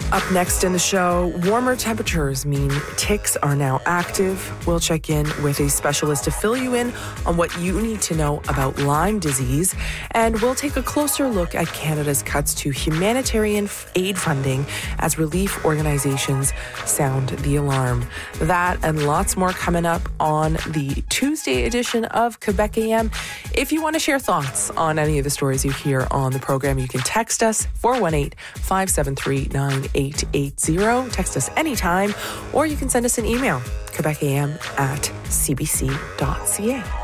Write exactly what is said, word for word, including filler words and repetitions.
Up next in the show, warmer temperatures mean ticks are now active. We'll check in with a specialist to fill you in on what you need to know about Lyme disease. And we'll take a closer look at Canada's cuts to humanitarian aid funding as relief organizations sound the alarm. That and lots more coming up on the Tuesday edition of Quebec A M. If you want to share thoughts on any of the stories you hear on the program, you can text us four one eight, five seven three, nine eight eight zero. Text us anytime, or you can send us an email, quebecam at c b c dot c a.